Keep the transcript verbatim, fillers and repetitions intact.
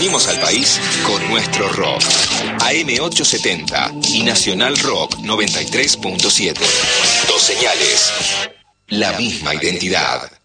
Unimos al país con nuestro rock. A M ochocientos setenta y Nacional Rock noventa y tres punto siete. Dos señales. La misma identidad.